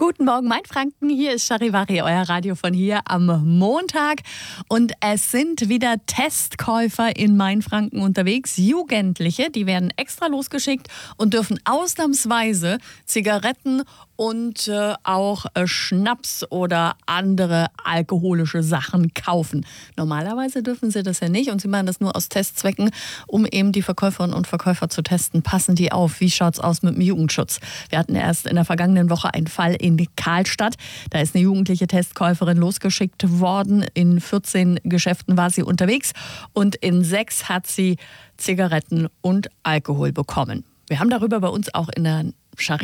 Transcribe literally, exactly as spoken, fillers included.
Guten Morgen, Mainfranken. Hier ist Charivari, euer Radio von hier am Montag. Und es sind wieder Testkäufer in Mainfranken unterwegs. Jugendliche, die werden extra losgeschickt und dürfen ausnahmsweise Zigaretten und äh, auch äh, Schnaps oder andere alkoholische Sachen kaufen. Normalerweise dürfen sie das ja nicht und sie machen das nur aus Testzwecken, um eben die Verkäuferinnen und Verkäufer zu testen. Passen die auf? Wie schaut's aus mit dem Jugendschutz? Wir hatten erst in der vergangenen Woche einen Fall in Karlstadt. Da ist eine jugendliche Testkäuferin losgeschickt worden. In vierzehn Geschäften war sie unterwegs und in sechs hat sie Zigaretten und Alkohol bekommen. Wir haben darüber bei uns auch in der Charivari